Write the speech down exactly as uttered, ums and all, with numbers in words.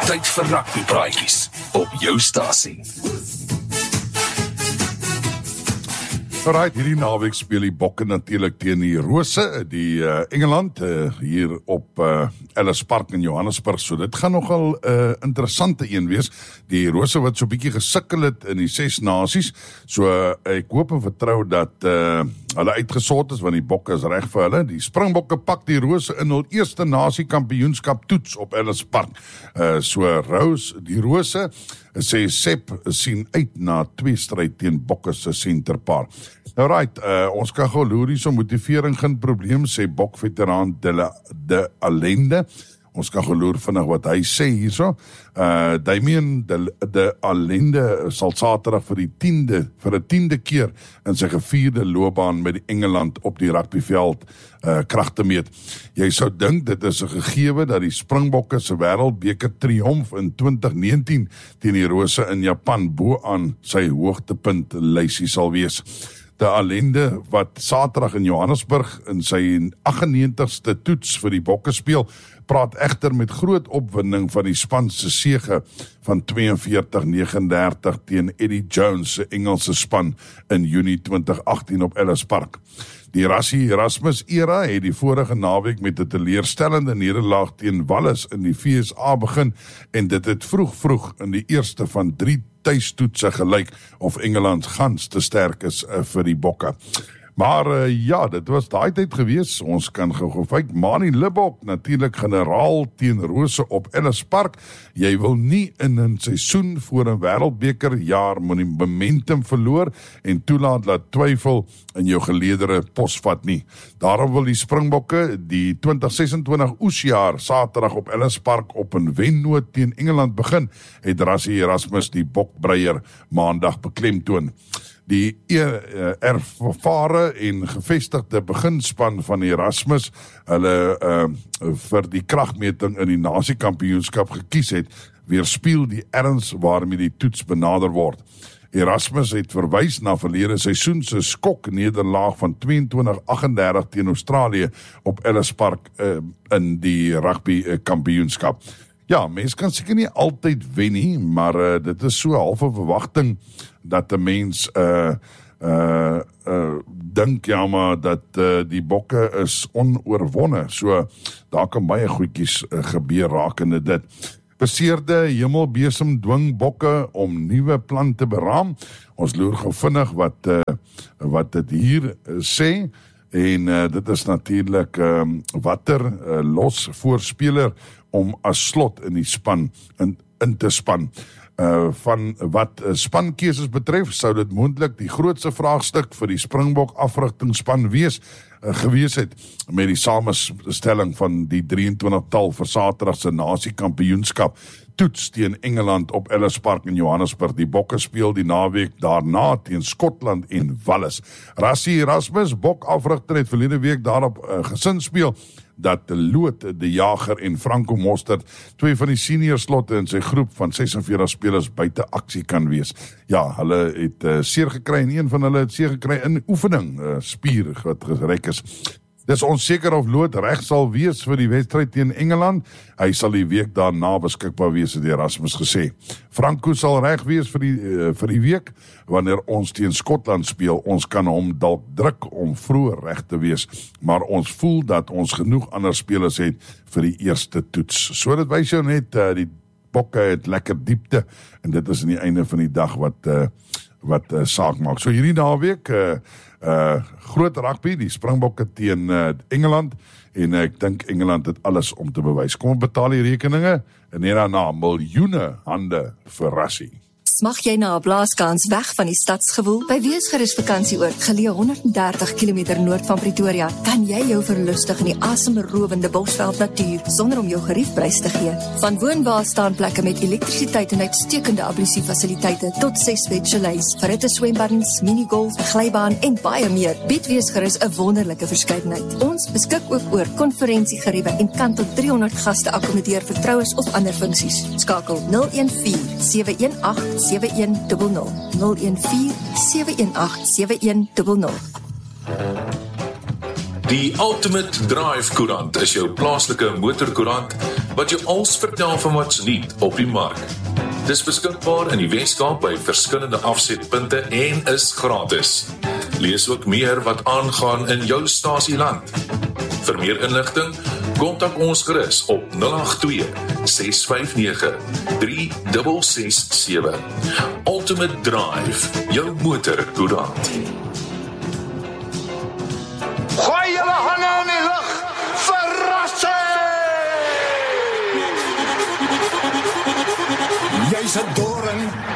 Tyd vir rugbypraatjies op jou stasie. Alright, hierdie naweek speel die Bokke natuurlik teen die Rose, die uh, Engeland, uh, hier op uh, Ellis Park in Johannesburg, so dit gaan nogal 'n uh, interessante een wees. Die Rose wat so 'n bietjie gesukkel het in die Ses Nasies, so uh, ek hoop en vertrou dat uh, hulle uitgesort is, want die Bokke is reg vir hulle. Die Springbokke pak die Rose in hul eerste nasiekampioenskap toets op Ellis Park. Uh, so Rose, die Rose, sê Sepp sien uit na twee stryd teen Bokke se senterpaar. Nou right, uh, ons kan gou loer hier so motivering geen probleem, sê Bok-veteraan De, La, de Allende. Ons kan geloer vinnig wat hy sê hierso. Uh, Damien de, de Allende sal Saterdag vir die tiende, vir die tiende keer in sy gevierde loopbaan met die Engeland op die rugbyveld uh, kragte meet. Jy sou dink dit is 'n gegewe dat die Springbokke se wêreldbeker triomf in twintig negentien teen die Rose in Japan bo aan sy hoogtepunt lysie sal wees. De Allende wat Saterdag in Johannesburg in sy agt-en-negentigste toets vir die Bokke speel, praat egter met groot opwinding van die span se sege van tweeënveertig negenendertig teen Eddie Jones se Engelse span in Junie twintig agttien op Ellis Park. Die Rassie Erasmus era het die vorige naweek met 'n teleurstellende nederlaag teen Wallis in die V S A begin en dit het vroeg vroeg in die eerste van drie tuistoetse gelyk of Engeland gans te sterk is uh, vir die Bokke. Maar uh, ja, dit was daai tyd gewees, ons kan gou kyk, Manie Libbok, natuurlik generaal teen Rose op Ellis Park. Jy wil nie in 'n seisoen voor 'n wêreldbeker jaar momentum verloor en toelaat dat twyfel in jou geleedere posvat nie. Daarom wil die Springbokke die twintig sesentwintig oesjaar Saterdag op Ellis Park op 'n wennoot teen Engeland begin, het Rassie Erasmus die Bokbreier maandag beklemtoon. Die ervare en gevestigde beginspan van Erasmus, hulle uh, vir die kragmeting in die nasiekampioenskap gekies het, weerspieël die erns waarmee die toets benader word. Erasmus het verwys na verlede seisoen se skok nederlaag van tweeëntwintig agt-en-dertig teen Australië op Ellis Park uh, in die rugby uh, kampioenskap. Ja, mens kan seker nie altyd wen nie, maar uh, dit is so halfe verwagting dat 'n mens uh, uh, uh, dink ja maar dat uh, die Bokke is onoorwonne. So daar kan baie goedjies uh, gebeur rakende dit. Beseerde hemelbesem dwing Bokke om nuwe plan te beraam. Ons loer gou vinnig wat uh, wat dit hier uh, sê. En uh, dit is natuurlik um, watter uh, los voorspeler om as slot in die span in, in te span. Uh, van wat uh, spankeuses betref, sou dit moontlik die grootste vraagstuk vir die Springbok afrigtingspan wees, uh, gewees het met die samestelling van die drieëntwintig-tal vir Saterdag se nasiekampioenskap toets teen Engeland op Ellis Park in Johannesburg. Die Bokke speel die naweek daarna teen Skotland en Wallis. Rassie Erasmus, Bok afrigter, het verlede week daarop uh, gesin speel dat Loot de Jager en Franco Mostert, twee van die senior slotte in sy groep van sesenveertig spelers buite aksie kan wees. Ja, hulle het uh, seer gekry en een van hulle het seer gekry in oefening, uh, spier wat gereik is. Dis onseker of Loot reg sal wees vir die wedstryd teen Engeland. Hy sal die week daarna beskikbaar wees, het Erasmus gesê. Franco sal reg wees vir die, uh, vir die week, wanneer ons teen Skotland speel. Ons kan hom dalk druk om vroeër reg te wees, maar ons voel dat ons genoeg ander spelers het vir die eerste toets. So dit wys jou net, uh, die Bokke het lekker diepte, en dit is aan die einde van die dag wat, uh, wat uh, saak maak. So hierdie naweek, uh, Uh, groot rugby, die Springbokke teen uh, Engeland, en uh, ek dink Engeland het alles om te bewys. Kom betaal die rekeninge, en net daarna miljoene hande vir Rassie. Smag jy na 'n blaaskans weg van die stadsgewoel? By Weesgerus vakansieoord, geleë honderddertig kilometer noord van Pretoria, kan jy jou verlustig in die asemrowende Bosveld natuur sonder om jou geriefprys te gee. Van woonwaarstaanplekke met elektrisiteit en uitstekende ablusiefasiliteite tot ses bed chalets, verhitte swembaddens, minigolf, 'n glybaan en baie meer, bied Weesgerus 'n wonderlike verskeidenheid. Ons beskik ook oor konferensiegeriewe en kan tot driehonderd gaste akkommodeer vir troues of ander funksies. Skakel nul een vier sewe een agt sewe een nul nul nul een vier sewe een agt sewe een nul nul. Die Ultimate Drive Koerant is jou plaaslike motorkoerant wat jou als vertel van wat's nuut op die mark. Dis beskikbaar in die Weskaap by verskillende afsetpunte en is gratis. Lees ook meer wat aangaan in jou stasieland. Vir meer inligting, kontak ons gerus op nul agt twee, ses vyf nege, drie ses ses sewe. Ultimate Drive, jou motorkoerant. Gooi julle hande in die lug, verrassing! Jy's 'n doring